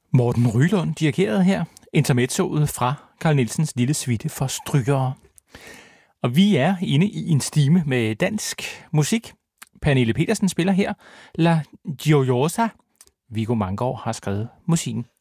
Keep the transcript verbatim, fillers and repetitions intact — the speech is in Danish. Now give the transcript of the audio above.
Morten Ryelund dirigerede her intermezzoet fra Carl Nielsens lille suite for strygere. Og vi er inde i en stime med dansk musik. Pernille Petersen spiller her La Gioiosa. Viggo Manggaard har skrevet musikken.